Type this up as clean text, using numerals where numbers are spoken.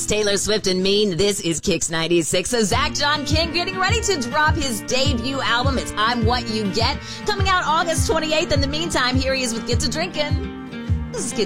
That's Taylor Swift and Mean. This is Kicks 96. So Zach John King getting ready to drop his debut album. It's I'm What You Get, coming out August 28th. In the meantime, here he is with Get to Drinkin'. This is Kicks